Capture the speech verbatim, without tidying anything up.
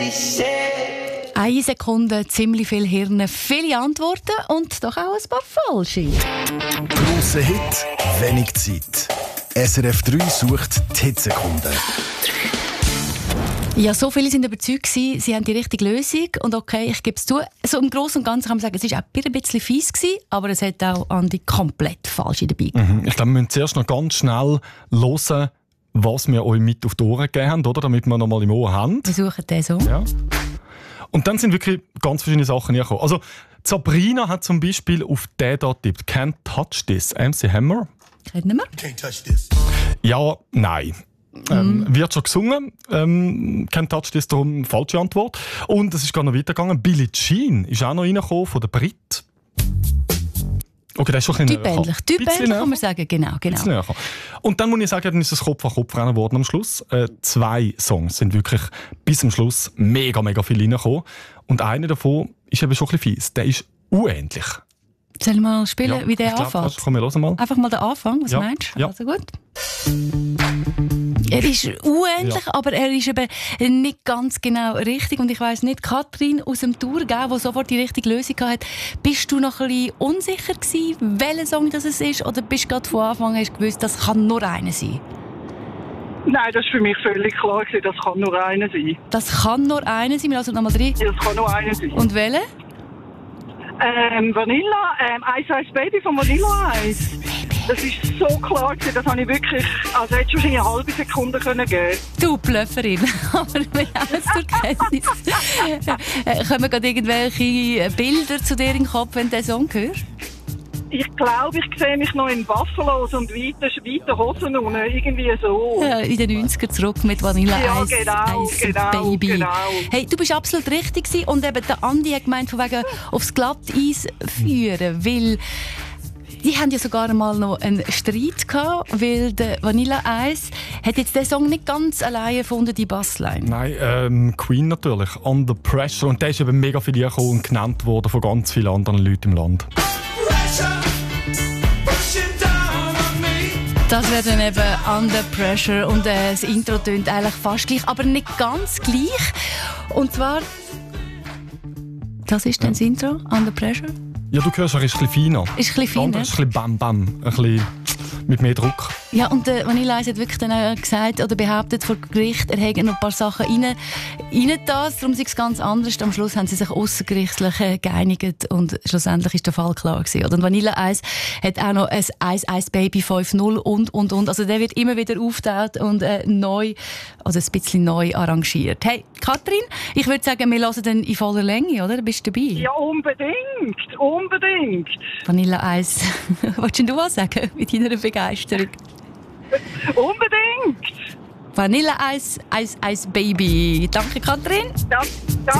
Eine Sekunde, ziemlich viel Hirn, viele Antworten und doch auch ein paar falsche. Grosser Hit, wenig Zeit. S R F drei sucht die Hitsekunde. Ja, so viele sind überzeugt gewesen, sie haben die richtige Lösung. Und okay, ich gebe es zu, so im Großen und Ganzen kann man sagen, es war auch ein bisschen fies gewesen, aber es hat auch Andi komplett falsch dabei gegeben. Mhm. Ich glaube, wir müssen zuerst noch ganz schnell hören, was wir euch mit auf die Ohren gegeben haben, oder? Damit wir noch mal im Ohr haben. Wir suchen den so. Ja. Und dann sind wirklich ganz verschiedene Sachen hergekommen. Also, Sabrina hat zum Beispiel auf den da getippt. Can't touch this. M C Hammer. Kennen wir? Can't touch this. Ja, nein. Ähm, Mm. Wird schon gesungen. Ähm, Can't touch this, darum falsche Antwort. Und es ist gar noch weitergegangen. Billie Jean ist auch noch reingekommen von der Brit. Okay, das ist schon ein bisschen näher. Typähnlich. Typähnlich kann man sagen, genau. genau. näher. Und dann muss ich sagen, dann ist es Kopf-an-Kopf-Rennen geworden am Schluss. Äh, zwei Songs sind wirklich bis zum Schluss mega, mega viel reingekommen. Und einer davon ist eben schon ein bisschen fies. Der ist unähnlich. Sollen wir mal spielen, Ja, wie der ich glaub, anfängt? fast. Komm, wir hören mal. Einfach mal den Anfang, was Ja, meinst du? ja. Also gut. Er ist unähnlich, Ja. aber er ist eben nicht ganz genau richtig. Und ich weiss nicht, Katrin aus dem Thurgau, die sofort die richtige Lösung hatte, bist du noch ein bisschen unsicher gewesen, welcher Song das es ist? Oder bist du gerade von Anfang an hast gewusst, das kann nur einer sein? Nein, das war für mich völlig klar. Das kann nur einer sein. Das kann nur einer sein. Wir lassen nochmal rein. Das kann nur einer sein. Und welcher? Ähm, Vanilla, ähm, Ice Ice Baby von Vanilla Ice. Das ist so klar gewesen, das habe ich wirklich, also hätte schon eine halbe Sekunde können geben. Du Blöfferin. Aber wir haben es zur Kenntnis. Äh, Kommen gerade irgendwelche Bilder zu dir in den Kopf, wenn du diesen Song hörst? Ich glaube, ich sehe mich noch in Buffalos und weiten, weiten Hosen unten, irgendwie so. Ja, in den neunziger zurück mit Vanilla Ja, Ice, genau, Ice genau, Baby. genau. Hey, du bist absolut richtig gewesen. Und eben der Andi hat gemeint, von wegen aufs Glatteis führen, weil die haben ja sogar einmal noch einen Streit gehabt, weil der Vanilla Ice hat jetzt den Song nicht ganz allein erfunden, die Bassline. Nein, ähm, Queen natürlich. Under Pressure. Und der ist eben mega viel hergekommen und genannt worden von ganz vielen anderen Leuten im Land. Das wäre dann eben Under Pressure und äh, das Intro tönt eigentlich fast gleich, aber nicht ganz gleich. Und zwar, das ist dann das Intro, Under Pressure. Ja, du hörst, er ist ein bisschen feiner. Ist ein bisschen Der andere feiner. ist ein bisschen bam-bam. Ein bisschen mit mehr Druck. Ja, und der Vanilla Ice hat wirklich dann auch gesagt oder behauptet vor Gericht, er hätte noch ein paar Sachen rein, reingetan, darum sei es ganz anders. Am Schluss haben sie sich aussergerichtlich äh, geeinigt und schlussendlich ist der Fall klar gewesen. Und Vanilla Ice hat auch noch ein Ice Ice Baby fünf null und, und, und. Also der wird immer wieder aufgetaucht und äh, neu, also ein bisschen neu arrangiert. Hey, Katrin, ich würde sagen, wir hören den in voller Länge, oder? Bist du dabei? Ja, unbedingt, unbedingt. Vanilla Ice, wolltest du was sagen mit deiner Begeisterung? Unbedingt. Vanilla Ice, Ice Ice Baby. Danke, Katrin. Das, das